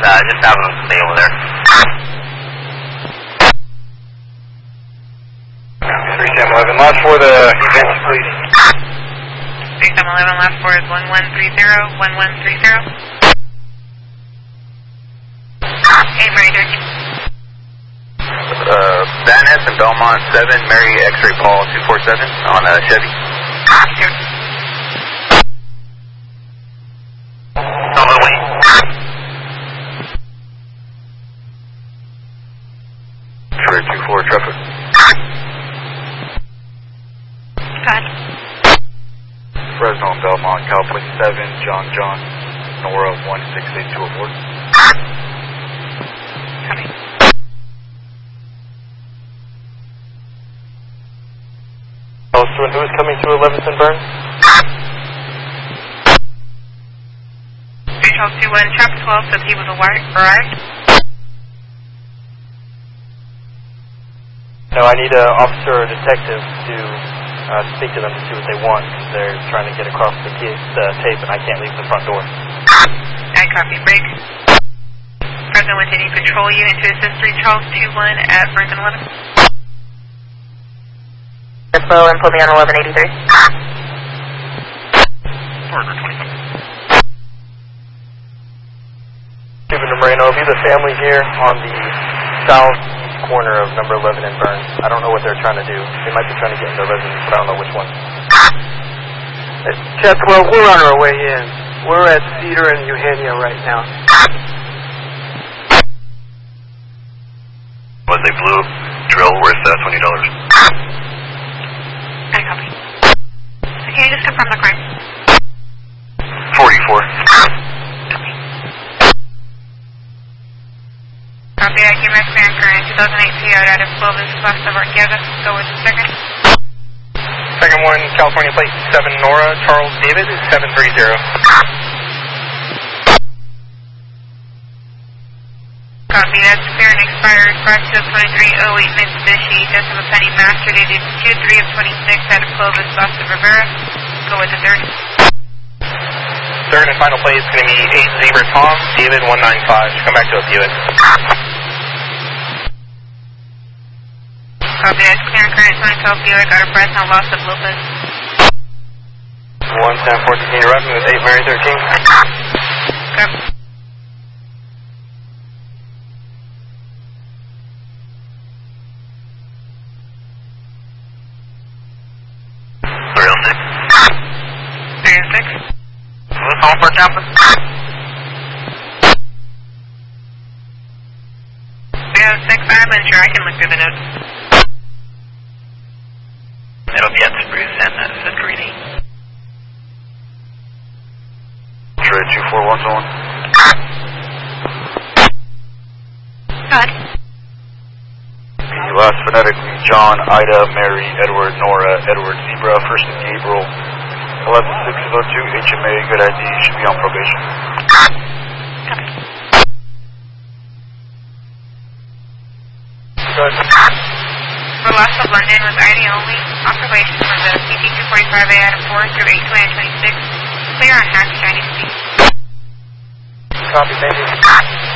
just have them stay over there. 3711, last for the event, please. 3711, last for is 1130, 1130. 8 Mary 13. Van Ness and Belmont 7, Mary X-Ray Paul 247 on Chevy. Sure. On the way. True 24 traffic. Good. Fresno and Belmont, California 7, John, Nora 168204. Copy. Who is coming through 11th and Burns? 3221, traffic 12 says he was arrived. No, I need an officer or detective to speak to them to see what they want, because they're trying to get across the tape and I can't leave the front door. I copy. Break. President with any patrol unit to assist 3 Charles 21 at Burns and 11. Expo and put me on 1183. Partner 25. Stephen to Moreno, be the family here on the south corner of number 11 in Burns. I don't know what they're trying to do. They might be trying to get into residence, but I don't know which one. Chad 12, we're on our way in. We're at Cedar and Eugenia right now. Was a blue drill worth $20? I copy. Can you just confirm the crime? 44. Copy. Copy. I came back to current 2008 PO out of Clovis, west of Arquegas. Go with the second. Second one, California plate 7 Nora, Charles David, 730. Copy. That's clear and expired. 522308 Mitsubishi, Decimal Penny Master, dated 2/3 of 26 out of Clovis, west of Rivera. Go with the third. Third and final play is going to be 8 Zebra Tom, David 195. Come back to a Buick. Copy. That's clear and current 2012 Buick out of Fresno, Los of Lopez. 1 San 14, you're up with 8 Mary 13. Copy. Call for campus. We have 6. I'm unsure. I can look through the notes. It'll be at Bruce and Santorini. Trade 241 Good. The last phonetically John, Ida, Mary, Edward, Nora, Edward, Zebra, first and Gabriel. 11602, HMA, good ID, should be on probation. Good. For loss of London with ID only, observation for the CT 245A out of 4 through 8 26. Clear on hatch Chinese speed. Copy, thank you.